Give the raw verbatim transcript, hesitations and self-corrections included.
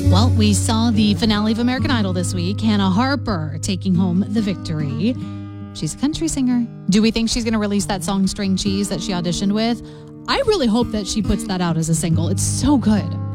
Well, we saw the finale of American Idol this week. Hannah Harper taking home the victory. She's a country singer. Do we think she's going to release that song String Cheese that she auditioned with? I really hope that she puts that out as a single. It's so good.